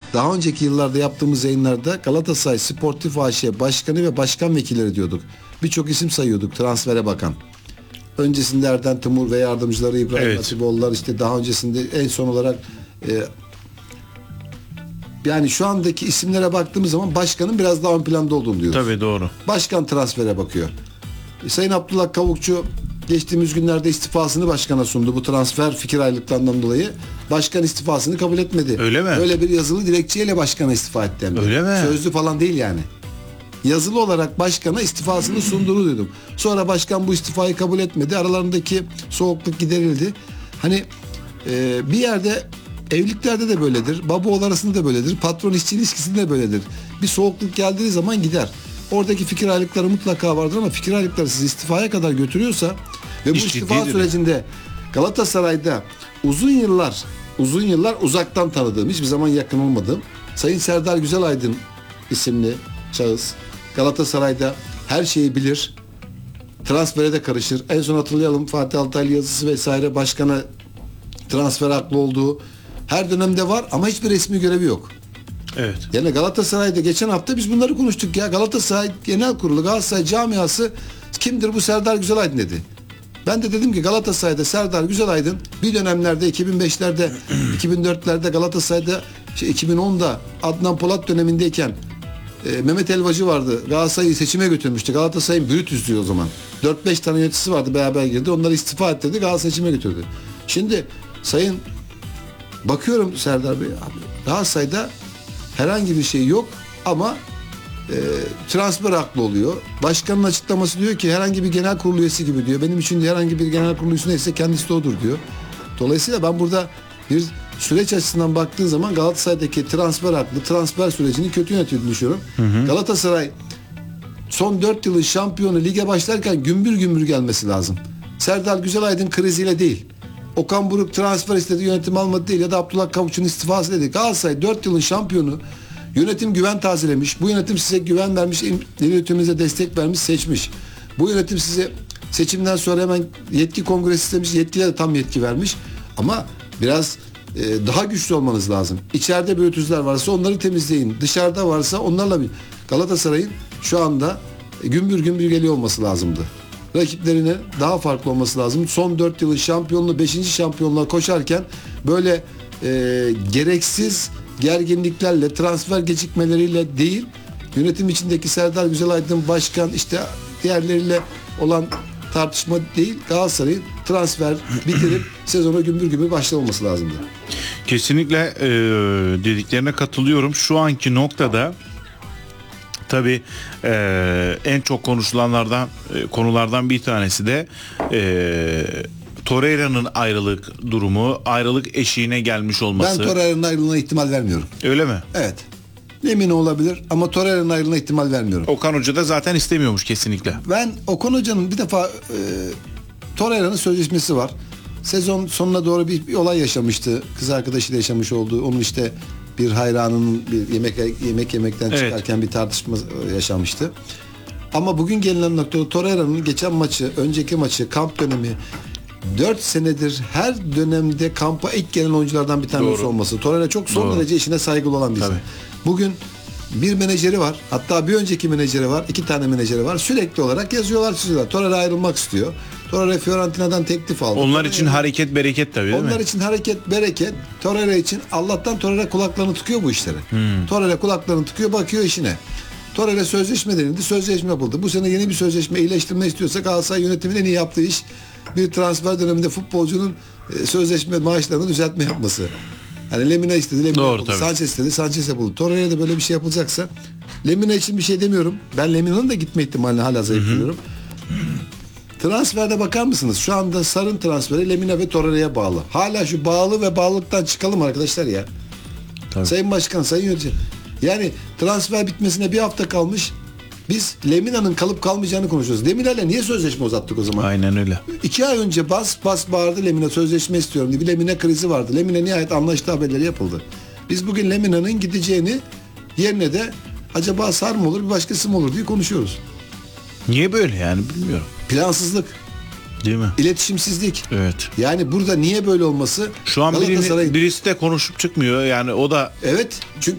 daha önceki yıllarda yaptığımız yayınlarda Galatasaray Sportif AŞ Başkanı ve Başkan Vekilleri diyorduk. Birçok isim sayıyorduk transfere bakan. Öncesinde Erden Timur ve yardımcıları İbrahim Hatipoğullar, işte daha öncesinde en son olarak yani şu andaki isimlere baktığımız zaman başkanın biraz daha ön planda olduğunu diyoruz. Tabii, doğru. Başkan transfere bakıyor. Sayın Abdullah Kavukçu geçtiğimiz günlerde istifasını başkana sundu. Bu transfer fikir ayrılıklarından dolayı başkan istifasını kabul etmedi. Öyle mi? Öyle bir yazılı dilekçeyle başkana istifa etti. Öyle mi? Sözlü falan değil yani. Yazılı olarak başkana istifasını sunduğunu duydum. Sonra başkan bu istifayı kabul etmedi. Aralarındaki soğukluk giderildi. Hani bir yerde, evliliklerde de böyledir. Baba oğul arasında da böyledir. Patron işçi ilişkisinde de böyledir. Bir soğukluk geldiği zaman gider. Oradaki fikir ayrılıkları mutlaka vardır ama fikir ayrılıkları sizi istifaya kadar götürüyorsa ve bu İş istifa ciddidir. sürecinde Galatasaray'da uzun yıllar uzaktan tanıdığım, hiçbir zaman yakın olmadığım Sayın Serdar Güzelaydın isimli şahıs Galatasaray'da her şeyi bilir. Transfere de karışır. En son hatırlayalım, Fatih Altaylı yazısı vesaire, başkana transfer haklı olduğu her dönemde var ama hiçbir resmi görevi yok. Evet. Yani Galatasaray'da geçen hafta biz bunları konuştuk ya. Galatasaray Genel Kurulu, Galatasaray camiası kimdir bu Serdar Güzelaydın dedi. Ben de dedim ki Galatasaray'da Serdar Güzelaydın bir dönemlerde 2005'lerde 2004'lerde Galatasaray'da 2010'da Adnan Polat dönemindeyken Mehmet Elvacı vardı. Galatasaray'ı seçime götürmüştü. Galatasaray'ın Brutus o zaman. 4-5 tane yöneticisi vardı, beraber girdi. Onları istifa ettirdi. Galatasaray seçime götürdü. Şimdi sayın bakıyorum Serdar Bey abi, Galatasaray'da herhangi bir şey yok ama transfer haklı oluyor. Başkanın açıklaması diyor ki herhangi bir genel kurulu üyesi gibi diyor. Benim için de herhangi bir genel kurulu üyesi neyse kendisi de odur diyor. Dolayısıyla ben burada bir süreç açısından baktığın zaman Galatasaray'daki transfer haklı, transfer sürecini kötü yönettiğini düşünüyorum. Galatasaray son 4 yılın şampiyonu lige başlarken gümbür gümbür gelmesi lazım. Serdar Güzelaydın kriziyle değil. Okan Buruk transfer istedi, yönetim almadı değil, ya da Abdullah Kavukçu'nun istifası dedi. Galatasaray 4 yılın şampiyonu, yönetim güven tazelemiş. Bu yönetim size güven vermiş, yönetiminize destek vermiş, seçmiş. Bu yönetim size seçimden sonra hemen yetki kongresi istemiş, yetkiye de tam yetki vermiş. Ama biraz daha güçlü olmanız lazım. İçeride bürütüzler varsa onları temizleyin. Dışarıda varsa onlarla bir... Galatasaray'ın şu anda gümbür gümbür geliyor olması lazımdı. Rakiplerine daha farklı olması lazım. Son 4 yılın şampiyonluğu, 5. şampiyonluğa koşarken böyle gereksiz gerginliklerle, transfer gecikmeleriyle değil, yönetim içindeki Serdar Güzelaydın başkan, işte diğerleriyle olan tartışma değil, Galatasaray'ın transfer bitirip sezona gümbür gümbür başlamaması lazımdı. Kesinlikle dediklerine katılıyorum. Şu anki noktada tabii en çok konuşulanlardan konulardan bir tanesi de Torreira'nın ayrılık durumu, ayrılık eşiğine gelmiş olması. Ben Torreira'nın ayrılığına ihtimal vermiyorum. Öyle mi? Evet. Lemina olabilir ama Torreira'nın ayrılığına ihtimal vermiyorum. Okan Hoca da zaten istemiyormuş kesinlikle. Ben Okan Hoca'nın bir defa Torreira'nın sözleşmesi var. Sezon sonuna doğru bir olay yaşamıştı. Kız arkadaşıyla yaşamış olduğu, onun işte bir hayranının bir yemek yemekten çıkarken bir tartışma yaşamıştı. Ama bugün gelinen noktada Torreira'nın geçen maçı, önceki maçı, kamp dönemi 4 senedir her dönemde kampa ilk gelen oyunculardan bir tanesi olması. Torreira çok son derece işine saygılı olan birisi. Bugün bir menajeri var. Hatta bir önceki menajeri var. 2 tane menajeri var. Sürekli olarak yazıyorlar, çiziyorlar. Torreira ayrılmak istiyor. Torreira Fiorentina'dan teklif aldı. Onlar için hareket bereket tabii, değil mi? Onlar için hareket bereket. Torreira için Allah'tan Torreira kulaklarını tıkıyor bu işlere. Torreira kulaklarını tıkıyor, bakıyor işine. Torreira sözleşme denildi. Sözleşme yapıldı. Bu sene yeni bir sözleşme iyileştirme istiyorsa Galatasaray yönetiminin en iyi yaptığı iş bir transfer döneminde futbolcunun sözleşme maaşlarını düzeltme yapması. Hani Lemina istedi, Lemina yapıldı. Sanchez istedi, Sanchez yapıldı. Torreira'da böyle bir şey yapılacaksa, Lemina için bir şey demiyorum. Ben Lemina'nın da gitme ihtimalini hala zayıflıyorum. Transferde bakar mısınız? Şu anda Sarın transferi Lemina ve Torreira'ya bağlı. Hala şu bağlı ve bağlılıktan çıkalım arkadaşlar ya. Tabii. Sayın Başkan, Sayın Yönetici. Yani transfer bitmesine bir hafta kalmış. Biz Lemina'nın kalıp kalmayacağını konuşuyoruz. Lemina'yla niye sözleşme uzattık o zaman? Aynen öyle. 2 ay önce bas bağırdı Lemina, sözleşme istiyorum diye. Bir Lemina krizi vardı. Lemina nihayet anlaştı, haberleri yapıldı. Biz bugün Lemina'nın gideceğini, yerine de acaba Sar mı olur, bir başkası mı olur diye konuşuyoruz. Niye böyle yani, bilmiyorum. Plansızlık. Değil mi? İletişimsizlik. Evet. Yani burada niye böyle olması? Şu an birisi de konuşup çıkmıyor. Yani o da... Evet. Çünkü